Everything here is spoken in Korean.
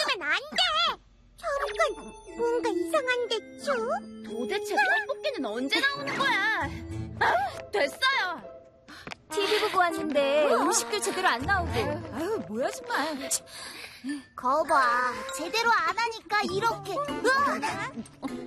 하면 안 돼! 잠깐, 뭔가 이상한데, 쭈? 도대체 떡볶이는 언제 나오는 거야? 아유, 됐어요. TV 보고 왔는데 음식도 제대로 안 나오고. 아유, 뭐야 정말. 거봐, 제대로 안 하니까 이렇게.